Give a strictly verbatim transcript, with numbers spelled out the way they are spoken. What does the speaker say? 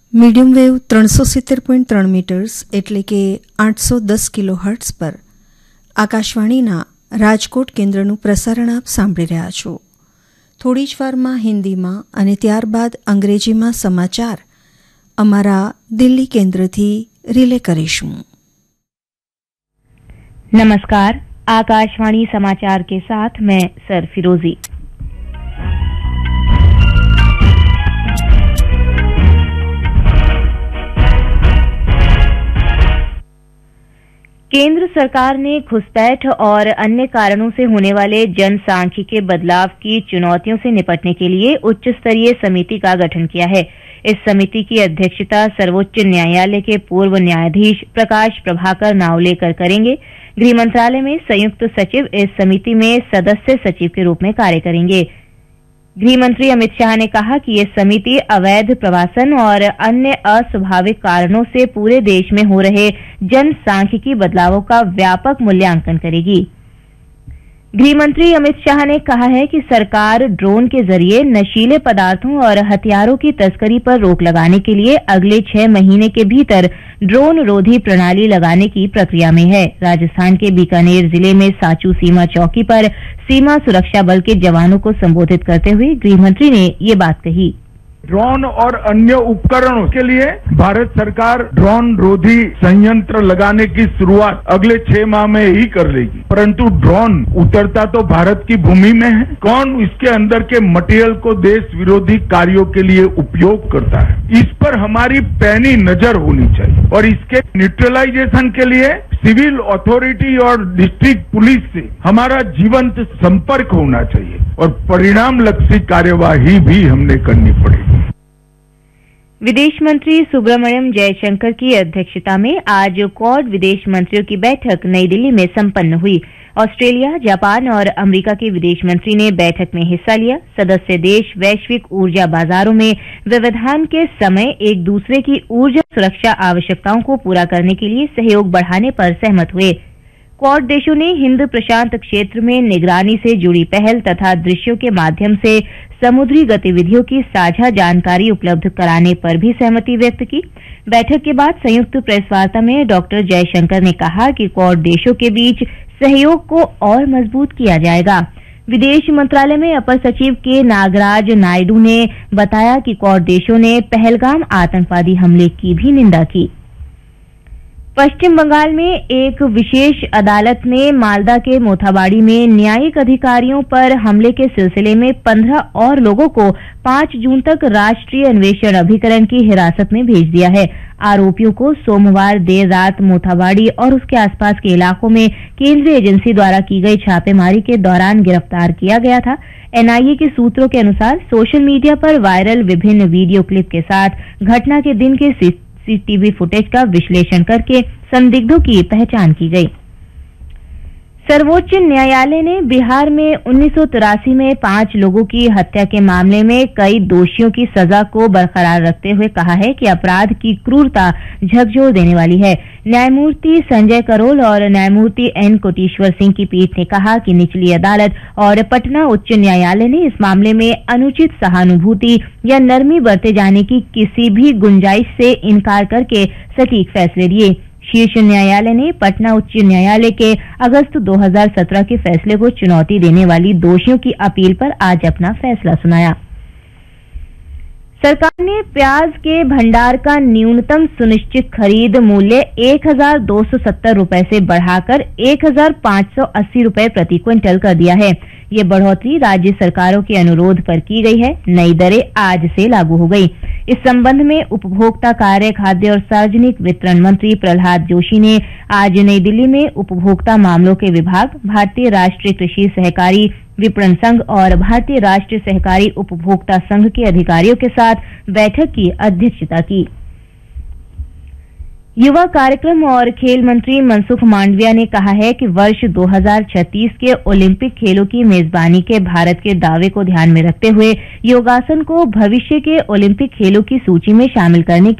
Medium wave ત્રણસો સિત્તેર point ત્રણ મીટર્સ એટલે કે આઠસો દસ કિલો હર્ટ્ઝ પર આકાશવાણીના રાજકોટ કેન્દ્રનું પ્રસારણ આપ સાંભળી રહ્યા છો. થોડી જ વારમાં હિન્દીમાં અને ત્યારબાદ અંગ્રેજીમાં સમાચાર અમારા દિલ્હી કેન્દ્રથી રિલે કરીશું. नमस्कार, आकाशवाणी समाचार के साथ मैं सर फिरोजी. केंद्र सरकार ने घुसपैठ और अन्य कारणों से होने वाले जनसांख्यिकीय बदलाव की चुनौतियों से निपटने के लिए उच्च स्तरीय समिति का गठन किया है. इस समिति की अध्यक्षता सर्वोच्च न्यायालय के पूर्व न्यायाधीश प्रकाश प्रभाकर नावलेकर करेंगे. गृह मंत्रालय में संयुक्त सचिव इस समिति में सदस्य सचिव के रूप में कार्य करेंगे. गृह मंत्री अमित शाह ने कहा कि यह समिति अवैध प्रवासन और अन्य अस्वाभाविक कारणों से पूरे देश में हो रहे जनसांख्यिकीय बदलावों का व्यापक मूल्यांकन करेगी. गृह मंत्री अमित शाह ने कहा है कि सरकार ड्रोन के जरिए नशीले पदार्थों और हथियारों की तस्करी पर रोक लगाने के लिए अगले छह महीने के भीतर ड्रोन रोधी प्रणाली लगाने की प्रक्रिया में है. राजस्थान के बीकानेर जिले में साचू सीमा चौकी पर सीमा सुरक्षा बल के जवानों को संबोधित करते हुए गृह मंत्री ने ये बात कही. ड्रोन और अन्य उपकरणों के लिए भारत सरकार ड्रोन रोधी संयंत्र लगाने की शुरुआत अगले छह माह में ही कर लेगी. परंतु ड्रोन उतरता तो भारत की भूमि में है. कौन इसके अंदर के मटेरियल को देश विरोधी कार्यों के लिए उपयोग करता है, इस पर हमारी पैनी नजर होनी चाहिए और इसके न्यूट्रलाइजेशन के लिए सिविल अथॉरिटी और डिस्ट्रिक्ट पुलिस से हमारा जीवंत संपर्क होना चाहिए और परिणाम लक्षी कार्यवाही भी हमने करनी पड़ेगी. विदेश मंत्री सुब्रमण्यम जयशंकर की अध्यक्षता में आज क्वाड विदेश मंत्रियों की बैठक नई दिल्ली में संपन्न हुई. ऑस्ट्रेलिया, जापान और अमेरिका के विदेश मंत्री ने बैठक में हिस्सा लिया. सदस्य देश वैश्विक ऊर्जा बाजारों में व्यवधान के समय एक दूसरे की ऊर्जा सुरक्षा आवश्यकताओं को पूरा करने के लिए सहयोग बढ़ाने पर सहमत हुए. क्वाड देशों ने हिंद प्रशांत क्षेत्र में निगरानी से जुड़ी पहल तथा दृश्यों के माध्यम से समुद्री गतिविधियों की साझा जानकारी उपलब्ध कराने पर भी सहमति व्यक्त की. बैठक के बाद संयुक्त प्रेस वार्ता में डॉक्टर जयशंकर ने कहा कि क्वाड देशों के बीच सहयोग को और मजबूत किया जाएगा. विदेश मंत्रालय में अपर सचिव के नागराज नायडू ने बताया कि क्वाड देशों ने पहलगाम आतंकवादी हमले की भी निंदा की. पश्चिम बंगाल में एक विशेष अदालत ने मालदा के मोथाबाड़ी में न्यायिक अधिकारियों पर हमले के सिलसिले में पंद्रह और लोगों को पांच जून तक राष्ट्रीय अन्वेषण अभिकरण की हिरासत में भेज दिया है. आरोपियों को सोमवार देर रात मोथाबाड़ी और उसके आसपास के इलाकों में केंद्रीय एजेंसी द्वारा की गई छापेमारी के दौरान गिरफ्तार किया गया था. एनआईए के सूत्रों के अनुसार सोशल मीडिया पर वायरल विभिन्न वीडियो क्लिप के साथ घटना के दिन के सीसीटीवी फुटेज का विश्लेषण करके संदिग्धों की पहचान की गई. सर्वोच्च न्यायालय ने बिहार में उन्नीस सौ तिरासी में पांच लोगों की हत्या के मामले में कई दोषियों की सजा को बरकरार रखते हुए कहा है कि अपराध की क्रूरता झकझोर देने वाली है. न्यायमूर्ति संजय करोल और न्यायमूर्ति एन कोटेश्वर सिंह की पीठ ने कहा कि निचली अदालत और पटना उच्च न्यायालय ने इस मामले में अनुचित सहानुभूति या नरमी बरते जाने की किसी भी गुंजाइश से इनकार करके सटीक फैसले दिए. शीर्ष न्यायालय ने पटना उच्च न्यायालय के अगस्त दो हज़ार सत्रह के फैसले को चुनौती देने वाली दोषियों की अपील पर आज अपना फैसला सुनाया. सरकार ने प्याज के भंडार का न्यूनतम सुनिश्चित खरीद मूल्य एक हजार दो सौ सत्तर रूपये से बढ़ाकर एक हजार पांच सौ अस्सी रूपये प्रति क्विंटल कर दिया है. ये बढ़ोतरी राज्य सरकारों के अनुरोध पर की गई है. नई दरें आज से लागू हो गई. इस संबंध में उपभोक्ता कार्य, खाद्य और सार्वजनिक वितरण मंत्री प्रहलाद जोशी ने आज नई दिल्ली में उपभोक्ता मामलों के विभाग, भारतीय राष्ट्रीय कृषि सहकारी विपणन संघ और भारतीय राष्ट्रीय सहकारी उपभोक्ता संघ के अधिकारियों के साथ बैठक की अध्यक्षता की. युवा कार्यक्रम और खेल मंत्री मनसुख मांडविया ने कहा है कि वर्ष दो हज़ार छत्तीस के ओलंपिक खेलों की मेजबानी के भारत के दावे को ध्यान में रखते हुए योगासन को भविष्य के ओलंपिक खेलों की सूची में शामिल करने